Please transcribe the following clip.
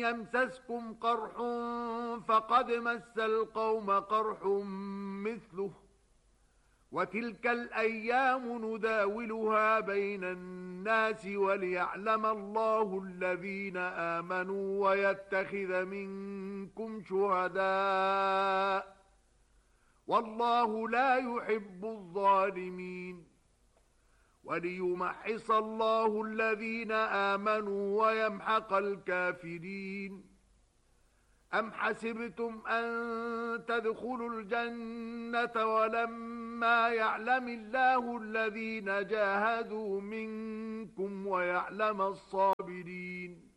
يمسسكم قرح فقد مس القوم قرح مثله وتلك الأيام نداولها بين الناس وليعلم الله الذين آمنوا ويتخذ منكم شهداء والله لا يحب الظالمين وليمحص الله الذين آمنوا ويمحق الكافرين أم حسبتم أن تدخلوا الجنة ولما يعلم الله الذين جاهدوا منكم ويعلم الصابرين